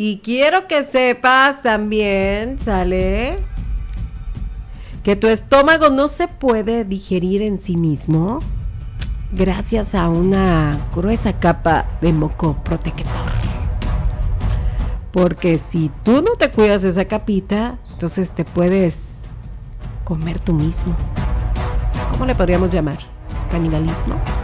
Y quiero que sepas también, ¿sale? Que tu estómago no se puede digerir en sí mismo gracias a una gruesa capa de moco protector. Porque si tú no te cuidas esa capita, entonces te puedes comer tú mismo. ¿Cómo le podríamos llamar? ¿Canibalismo?